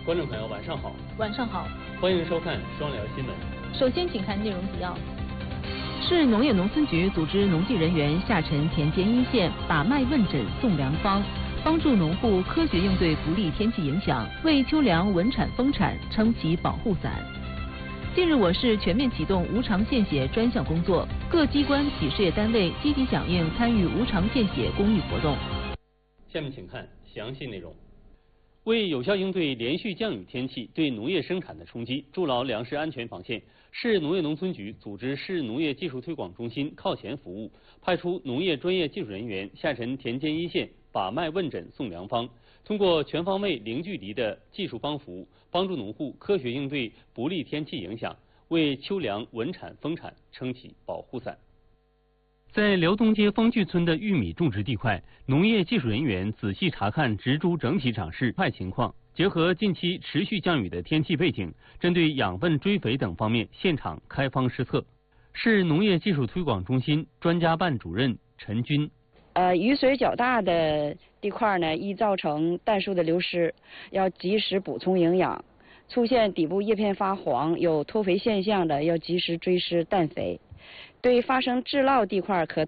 观众朋友，晚上好。 晚上好， 欢迎收看双聊新闻。 首先，请看内容提要。 市农业农村局组织农技人员下沉田间一线，把脉问诊送良方，帮助农户科学应对不利天气影响，为秋粮稳产丰产撑起保护伞。近日，我市全面启动无偿献血专项工作，各机关企事业单位积极响应参与无偿献血公益活动。 下面请看详细内容。为有效应对连续降雨天气对农业生产的冲击，筑牢粮食安全防线，市农业农村局组织市农业技术推广中心靠前服务，派出农业专业技术人员下沉田间一线，把脉问诊送良方，通过全方位零距离的技术帮扶，帮助农户科学应对不利天气影响，为秋粮稳产丰产撑起保护伞。在辽东街方聚村的玉米种植地块，农业技术人员仔细查看植株整体长势块情况，结合近期持续降雨的天气背景，针对养分追肥等方面现场开方施策。市农业技术推广中心专家办主任陈军： 雨水较大的地块呢，易造成氮素的流失，要及时补充营养；出现底部叶片发黄、有脱肥现象的，要及时追施氮肥。对发生滞涝地块，可